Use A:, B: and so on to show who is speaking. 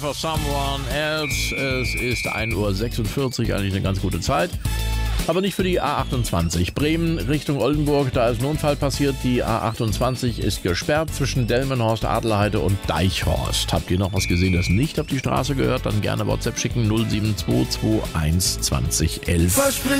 A: For someone else. Es ist 1:46 Uhr, eigentlich eine ganz gute Zeit. Aber nicht für die A28. Bremen Richtung Oldenburg, da ist ein Unfall passiert. Die A28 ist gesperrt zwischen Delmenhorst, Adelheide und Deichhorst. Habt ihr noch was gesehen, das nicht auf die Straße gehört? Dann gerne WhatsApp schicken 072 21 20 11.